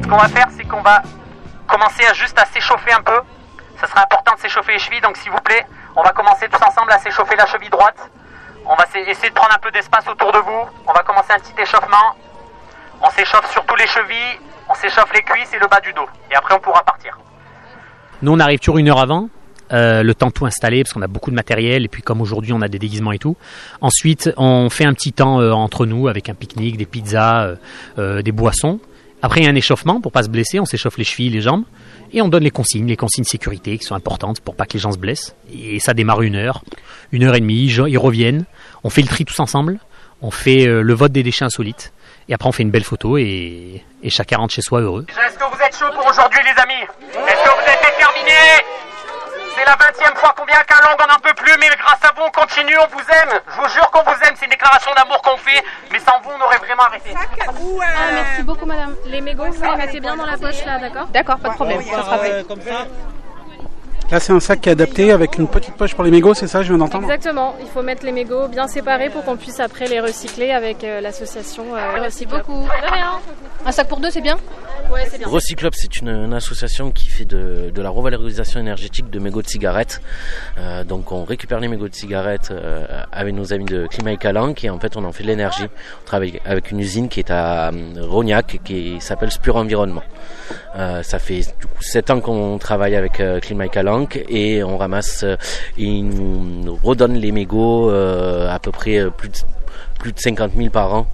qu'on va faire, c'est qu'on va commencer juste à s'échauffer un peu. Ça sera important de s'échauffer les chevilles, donc s'il vous plaît, on va commencer tous ensemble à s'échauffer la cheville droite. On va essayer de prendre un peu d'espace autour de vous. On va commencer un petit échauffement. On s'échauffe surtout les chevilles, on s'échauffe les cuisses et le bas du dos. Et après, on pourra partir. Nous, on arrive toujours 1 heure avant. Le temps de tout installer parce qu'on a beaucoup de matériel et puis comme aujourd'hui on a des déguisements et tout. Ensuite on fait un petit temps entre nous avec un pique-nique, des pizzas, des boissons. Après il y a un échauffement pour pas se blesser, on s'échauffe les chevilles, les jambes et on donne les consignes sécurité qui sont importantes pour pas que les gens se blessent. Et ça démarre 1 heure, 1 heure et demie, ils reviennent, on fait le tri tous ensemble, on fait le vote des déchets insolites et après on fait une belle photo et chacun rentre chez soi heureux. Est-ce que vous êtes chaud pour aujourd'hui les amis? Est-ce que vous êtes déterminés? C'est la 20e fois qu'on vient à Calanque, on n'en peut plus, mais grâce à vous, on continue, on vous aime. Je vous jure qu'on vous aime, c'est une déclaration d'amour qu'on fait, mais sans vous, on aurait vraiment arrêté. Merci beaucoup, madame. Les mégots, vous les mettez bien dans la poche, là, d'accord? D'accord, pas de problème, ça sera fait. Là, c'est un sac qui est adapté avec une petite poche pour les mégots, c'est ça, je viens d'entendre? Exactement, il faut mettre les mégots bien séparés pour qu'on puisse après les recycler avec l'association. Merci beaucoup. De rien. Un sac pour 2, c'est bien? Ouais, c'est bien. Recyclop, c'est une association qui fait de la revalorisation énergétique de mégots de cigarettes. Donc on récupère les mégots de cigarettes avec nos amis de Climat et Calanque et en fait on en fait de l'énergie. On travaille avec une usine qui est à Rognac qui s'appelle Spur Environnement. Ça fait du coup 7 ans qu'on travaille avec Climat et Calanque et on ramasse et ils nous redonnent les mégots à peu près plus de 50 000 par an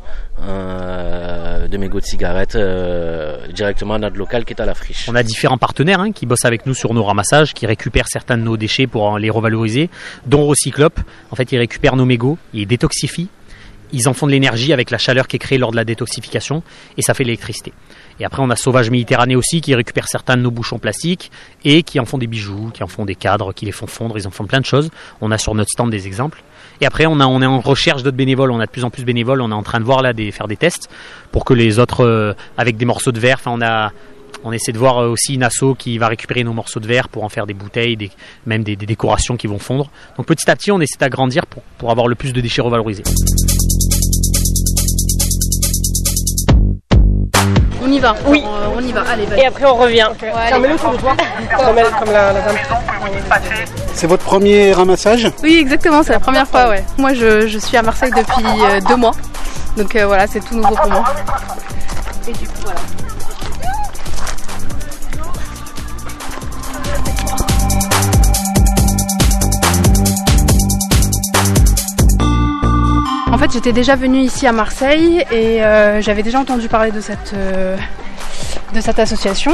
de mégots de cigarettes directement à notre local qui est à la friche. On a différents partenaires qui bossent avec nous sur nos ramassages, qui récupèrent certains de nos déchets pour les revaloriser, dont Recyclop. En fait, ils récupèrent nos mégots, ils détoxifient, ils en font de l'énergie avec la chaleur qui est créée lors de la détoxification et ça fait de l'électricité. Et après, on a Sauvage Méditerranée aussi qui récupère certains de nos bouchons plastiques et qui en font des bijoux, qui en font des cadres, qui les font fondre, ils en font plein de choses. On a sur notre stand des exemples. Et après, on est en recherche d'autres bénévoles, on a de plus en plus de bénévoles, on est en train de voir là, faire des tests pour que les autres, avec des morceaux de verre, on essaie de voir aussi une asso qui va récupérer nos morceaux de verre pour en faire des bouteilles, même des décorations qui vont fondre. Donc petit à petit, on essaie d'agrandir pour avoir le plus de déchets revalorisés. On y va. Oui. On y va. Allez, vas-y. Et après, on revient. Ouais, allez. Comme la dame. C'est votre premier ramassage? Oui, exactement, c'est la première fois, ouais. Moi, je suis à Marseille depuis 2 mois. Donc voilà, c'est tout nouveau pour moi. Et du coup, voilà. En fait, j'étais déjà venue ici à Marseille et j'avais déjà entendu parler de cette association.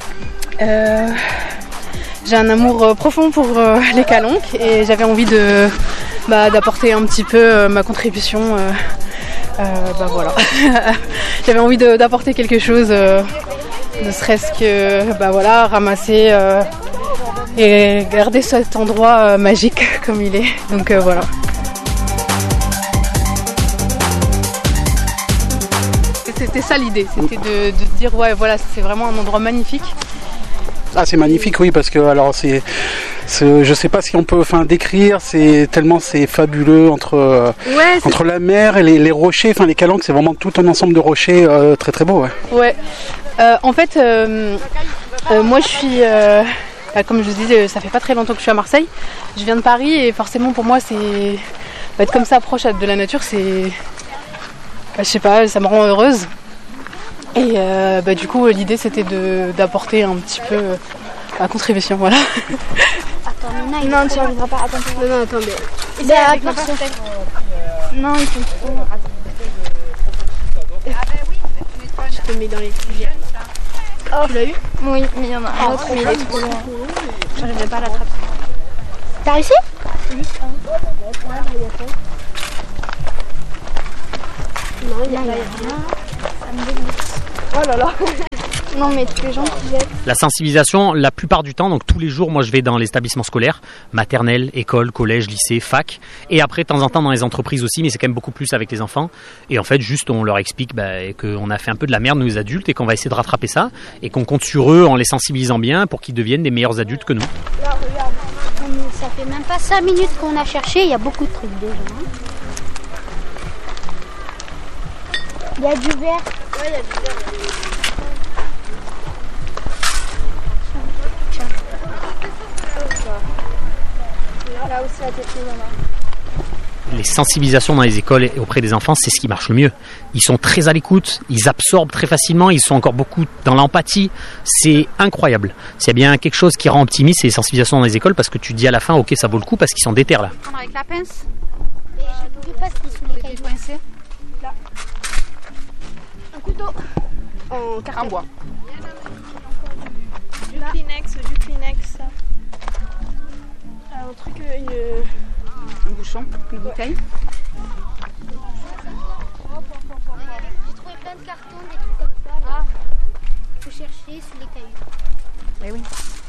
J'ai un amour profond pour les calanques et j'avais envie d'apporter un petit peu ma contribution. Voilà. J'avais envie d'apporter quelque chose, ne serait-ce que ramasser et garder cet endroit magique comme il est. Donc voilà. C'était ça l'idée, c'était de dire ouais voilà, c'est vraiment un endroit magnifique. Ah, c'est magnifique, oui, parce que alors je sais pas si on peut décrire, c'est fabuleux entre la mer et les rochers, les calanques, c'est vraiment tout un ensemble de rochers très très beau. Ouais. En fait, moi je suis, comme je vous disais, ça fait pas très longtemps que je suis à Marseille. Je viens de Paris et forcément pour moi c'est être comme ça proche de la nature, c'est, je sais pas, ça me rend heureuse. Et du coup l'idée c'était d'apporter un petit peu ma contribution, voilà. Attends, non, tu reviendras pas. Attends, non, attendez. Non, ils sont trop. Je te mets dans les sujets. Oh, tu l'as eu? Oui, mais il y en a un autre, mais il est trop loin. J'arriverai pas à l'attraper. T'as réussi? Oui. Non, il y a rien. Ça me dégoûte. Oh là là. Non mais tous les gens qui jettent. La sensibilisation, la plupart du temps, donc tous les jours, moi je vais dans les établissements scolaires, maternelle, école, collège, lycée, fac, et après de temps en temps dans les entreprises aussi, mais c'est quand même beaucoup plus avec les enfants. Et en fait, juste on leur explique qu'on a fait un peu de la merde nous les adultes et qu'on va essayer de rattraper ça et qu'on compte sur eux en les sensibilisant bien pour qu'ils deviennent des meilleurs adultes que nous. Là, regarde, ça fait même pas 5 minutes qu'on a cherché, il y a beaucoup de trucs déjà. Il y a du verre. Ouais, il y a du verre. Les sensibilisations dans les écoles et auprès des enfants, c'est ce qui marche le mieux. Ils sont très à l'écoute, ils absorbent très facilement, ils sont encore beaucoup dans l'empathie. C'est incroyable. S'il y a bien quelque chose qui rend optimiste, c'est les sensibilisations dans les écoles parce que tu dis à la fin, ok, ça vaut le coup parce qu'ils sont déter là. Avec la pince. Et je peux passer sous les cailloux. Là. Un couteau. En carton. En bois. Du Kleenex. Un truc, Un bouchon, une bouteille. J'ai trouvé plein de cartons, des trucs comme ça. Là. Faut chercher sous les cailloux. Eh oui.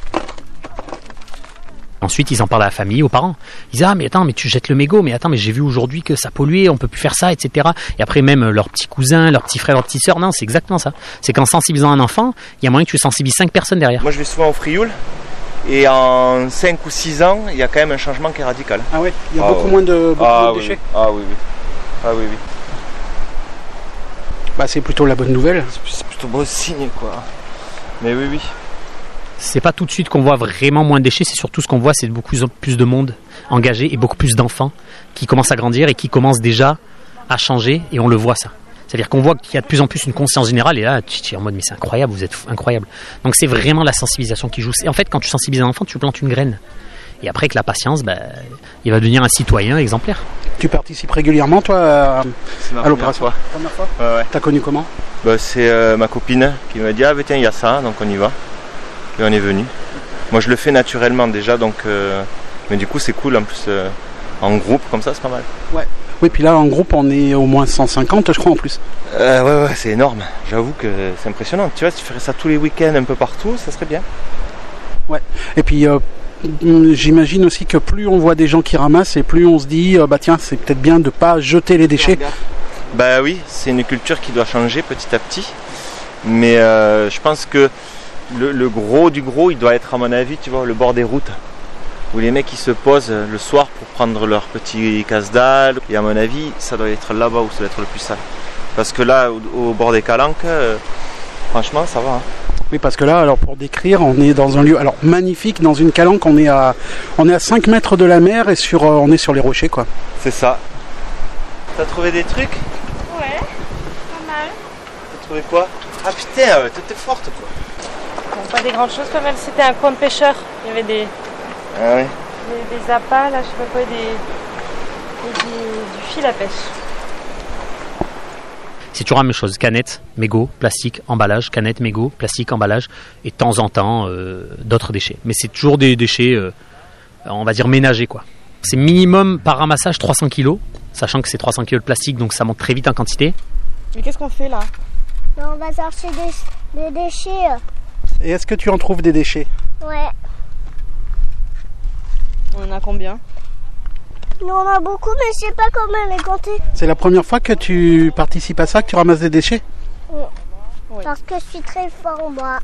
Ensuite, ils en parlent à la famille, aux parents. Ils disent, ah, mais attends, mais tu jettes le mégot, mais attends, mais j'ai vu aujourd'hui que ça polluait, on peut plus faire ça, etc. Et après, même leurs petits cousins, leurs petits frères, leurs petites sœurs, non, c'est exactement ça. C'est qu'en sensibilisant un enfant, il y a moyen que tu sensibilises 5 personnes derrière. Moi, je vais souvent au Frioul. Et en 5 ou 6 ans, il y a quand même un changement qui est radical. Ah ouais, il y a beaucoup moins de déchets. Ah oui. Ah oui. Bah c'est plutôt la bonne nouvelle. C'est plutôt bon signe quoi. Mais oui. C'est pas tout de suite qu'on voit vraiment moins de déchets, c'est surtout ce qu'on voit, c'est beaucoup plus de monde engagé et beaucoup plus d'enfants qui commencent à grandir et qui commencent déjà à changer et on le voit ça. C'est-à-dire qu'on voit qu'il y a de plus en plus une conscience générale et là tu es en mode mais c'est incroyable, vous êtes incroyable. Donc c'est vraiment la sensibilisation qui joue. Et en fait quand tu sensibilises un enfant, tu plantes une graine. Et après avec la patience, il va devenir un citoyen exemplaire. Tu participes régulièrement toi à l'opération? Première fois. Ouais. T'as connu comment? C'est ma copine qui m'a dit ah tiens il y a ça, donc on y va. Et on est venu. Moi je le fais naturellement déjà donc mais du coup c'est cool en plus en groupe comme ça c'est pas mal. Ouais. Oui, puis là en groupe on est au moins 150 je crois en plus. Ouais, c'est énorme. J'avoue que c'est impressionnant. Tu vois, si tu ferais ça tous les week-ends un peu partout, ça serait bien. Ouais. Et puis j'imagine aussi que plus on voit des gens qui ramassent et plus on se dit tiens c'est peut-être bien de pas jeter les déchets. Bah oui, c'est une culture qui doit changer petit à petit. Mais je pense que le gros du gros, il doit être à mon avis, tu vois, le bord des routes. Où les mecs ils se posent le soir pour prendre leur petit casse-dalle. Et à mon avis, ça doit être là-bas où ça doit être le plus sale. Parce que là, au bord des calanques, franchement, ça va. Hein. Oui, parce que là, alors pour décrire, on est dans un lieu magnifique, dans une calanque, on est à 5 mètres de la mer et on est sur les rochers, quoi. C'est ça. T'as trouvé des trucs? Ouais, pas mal. T'as trouvé quoi? Ah putain, t'étais forte, quoi. Bon, pas des grandes choses, pas mal. C'était un coin de pêcheur. Il y avait des appâts, là, je sais pas quoi, du fil à pêche. C'est toujours la même chose, canette, mégot, plastique, emballage, canette, mégot, plastique, emballage, et de temps en temps d'autres déchets. Mais c'est toujours des déchets, on va dire ménagers quoi. C'est minimum par ramassage 300 kg, sachant que c'est 300 kg de plastique, donc ça monte très vite en quantité. Mais qu'est-ce qu'on fait là? On va chercher des déchets. Et est-ce que tu en trouves des déchets? Ouais. On en a combien? Nous on a beaucoup mais je sais pas comment les compter. C'est la première fois que tu participes à ça, que tu ramasses des déchets? Oui. Parce que je suis très fort moi.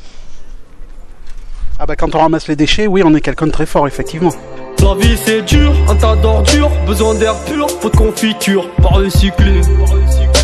Ah quand on ramasse les déchets, oui on est quelqu'un de très fort effectivement. La vie c'est dur, un tas d'ordures, besoin d'air pur, faut de confiture, pas recycler.